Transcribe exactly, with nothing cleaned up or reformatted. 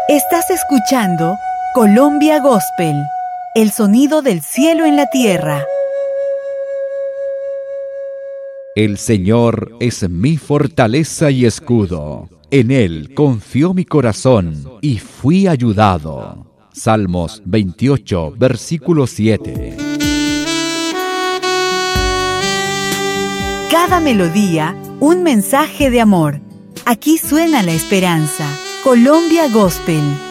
Estás escuchando Colombia Gospel, el sonido del cielo en la tierra. El Señor es mi fortaleza y escudo. En Él confió mi corazón y fui ayudado. Salmos veintiocho, versículo siete. Cada melodía, un mensaje de amor. Aquí suena la esperanza. Colombia Gospel.